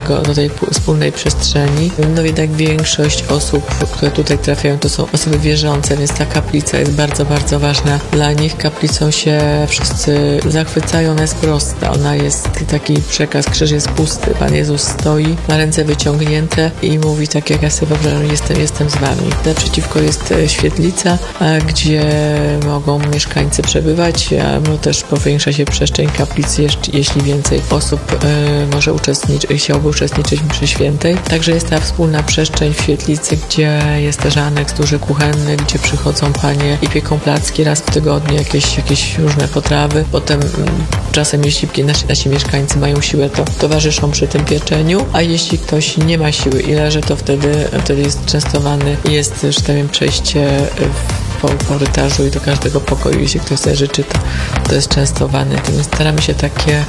do tej wspólnej przestrzeni. No jednak większość osób, które tutaj trafiają, to są osoby wierzące, więc ta kaplica jest bardzo, bardzo ważna dla nich. Kaplicą się wszyscy zachwycają, ona jest prosta, ona jest taki przekaz, krzyż jest pusty, Pan Jezus stoi, ma ręce wyciągnięte i mówi tak, jak ja sobie wyobrażam, jestem z wami. Naprzeciwko jest świetlica, gdzie mogą mieszkańcy przebywać, a też powiększa się przestrzeń kaplicy, jeśli więcej osób może chciałoby uczestniczyć w mszy świętej. Także jest ta wspólna przestrzeń w świetlicy, gdzie jest też aneks duży kuchenny, gdzie przychodzą panie i pieką placki raz w tygodniu, jakieś różne potrawy. Potem czasem, jeśli nasi mieszkańcy mają siłę, to towarzyszą przy tym pieczeniu, a jeśli ktoś nie ma siły i leży, to wtedy jest częstowany i jest, że tak powiem, przejście po korytarzu i do każdego pokoju. Jeśli ktoś sobie życzy, to jest częstowany. Więc staramy się takie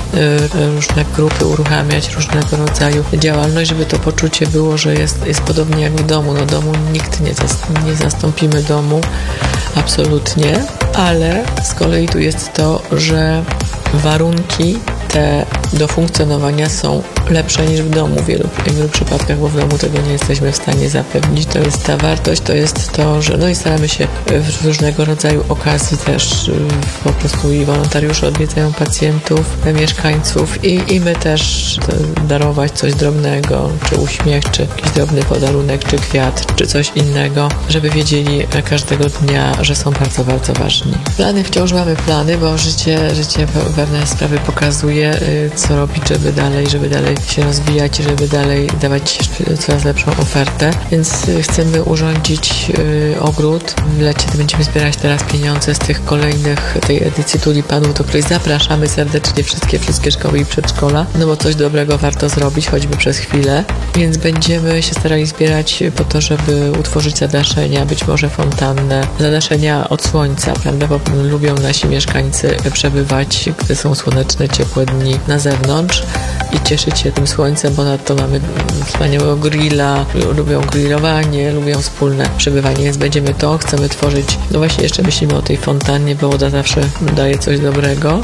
różne grupy uruchamiać, różnego rodzaju działalność, żeby to poczucie było, że jest podobnie jak w domu. No domu nikt nie zastąpimy domu, absolutnie, ale z kolei tu jest to, że warunki te do funkcjonowania są lepsze niż w domu w wielu przypadkach, bo w domu tego nie jesteśmy w stanie zapewnić. To jest ta wartość, to jest to, że no i staramy się w różnego rodzaju okazji też po prostu i wolontariusze odwiedzają pacjentów, mieszkańców i my też darować coś drobnego, czy uśmiech, czy jakiś drobny podarunek, czy kwiat, czy coś innego, żeby wiedzieli każdego dnia, że są bardzo, bardzo ważni. Plany, wciąż mamy plany, bo życie pewne sprawy pokazuje, co robić, żeby dalej się rozwijać, żeby dalej dawać coraz lepszą ofertę. Więc chcemy urządzić ogród. W lecie będziemy zbierać teraz pieniądze z tych kolejnych, tej edycji Tulipanów, do której zapraszamy serdecznie wszystkie szkoły i przedszkola, no bo coś dobrego warto zrobić, choćby przez chwilę. Więc będziemy się starali zbierać po to, żeby utworzyć zadaszenia, być może fontannę, zadaszenia od słońca, prawda, bo lubią nasi mieszkańcy przebywać, gdy są słoneczne, ciepłe dni na zewnątrz i cieszyć się tym słońcem, bo nadto mamy wspaniałego grilla, lubią grillowanie, lubią wspólne przebywanie, więc chcemy tworzyć, no właśnie jeszcze myślimy o tej fontannie, bo woda zawsze daje coś dobrego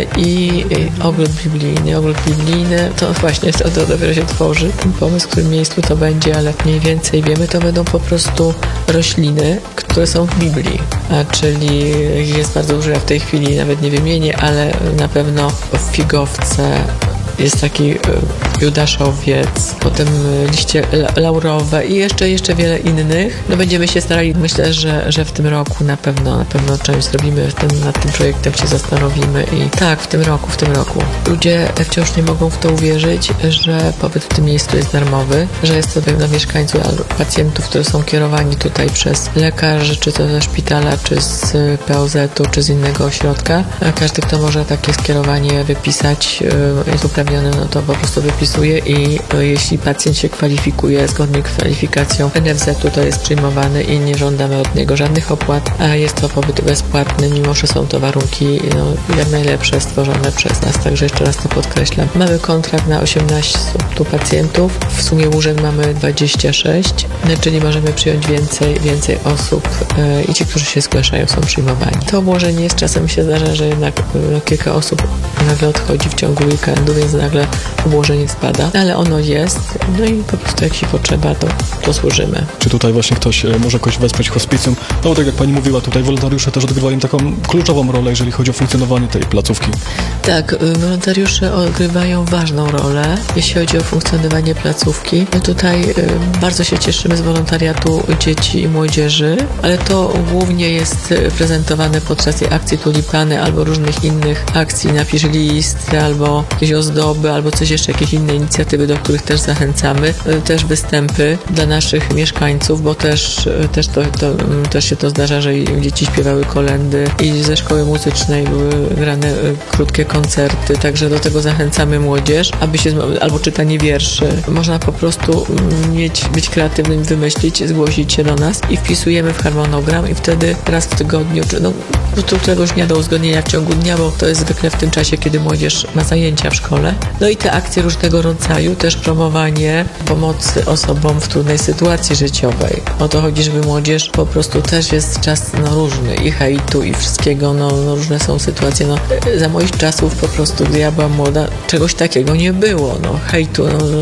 i ogród biblijny, to właśnie to dopiero się tworzy, ten pomysł, w którym miejscu to będzie, ale mniej więcej wiemy, to będą po prostu rośliny, które są w Biblii, czyli jest bardzo dużo, w tej chwili nawet nie wymienię, ale na pewno figowce, jest taki judaszowiec, potem liście laurowe i jeszcze wiele innych. No będziemy się starali, myślę, że w tym roku na pewno część zrobimy, nad tym projektem się zastanowimy i tak, w tym roku. Ludzie wciąż nie mogą w to uwierzyć, że pobyt w tym miejscu jest darmowy, że jest to dla mieszkańców albo pacjentów, którzy są kierowani tutaj przez lekarzy, czy to ze szpitala, czy z POZ-u, czy z innego ośrodka. A każdy, kto może takie skierowanie wypisać, jest uprawniony, no to po prostu wypisuje i jeśli pacjent się kwalifikuje zgodnie z kwalifikacją NFZ-u, to jest przyjmowany i nie żądamy od niego żadnych opłat, a jest to pobyt bezpłatny, mimo że są to warunki jak najlepsze stworzone przez nas, także jeszcze raz to podkreślam. Mamy kontrakt na 18 pacjentów, w sumie łóżek mamy 26, czyli możemy przyjąć więcej osób i ci, którzy się zgłaszają, są przyjmowani. To obłożenie jest, czasem się zdarza, że jednak kilka osób nagle odchodzi w ciągu weekendu, więc nagle obłożenie spada, ale ono jest, no i po prostu jak się potrzeba, to służymy. Czy tutaj właśnie ktoś może jakoś wesprzeć hospicjum? No bo tak jak pani mówiła, tutaj wolontariusze też odgrywają taką kluczową rolę, jeżeli chodzi o funkcjonowanie tej placówki. Tak, wolontariusze odgrywają ważną rolę, jeśli chodzi o funkcjonowanie placówki. My tutaj bardzo się cieszymy z wolontariatu dzieci i młodzieży, ale to głównie jest prezentowane podczas tej akcji Tulipany albo różnych innych akcji, napisz list, albo jakieś ozdoby, albo coś jeszcze, jakieś inne inicjatywy, do których też zachęcamy. Też występy dla naszych mieszkańców, bo też się to zdarza, że dzieci śpiewały kolędy i ze szkoły muzycznej były grane krótkie koncerty, także do tego zachęcamy młodzież, aby się, albo czytanie wierszy. Można po prostu być kreatywnym, wymyślić, zgłosić się do nas i wpisujemy w harmonogram i wtedy raz w tygodniu, któregoś dnia do uzgodnienia w ciągu dnia, bo to jest zwykle w tym czasie, kiedy młodzież ma zajęcia w szkole. No i te akcje różnego rodzaju, też promowanie pomocy osobom w trudnej sytuacji życiowej. O to chodzi, żeby młodzież po prostu też jest czas różny i hejtu i wszystkiego, różne są sytuacje. Za moich czasów po prostu, gdy ja byłam młoda, czegoś takiego nie było. Hejtu,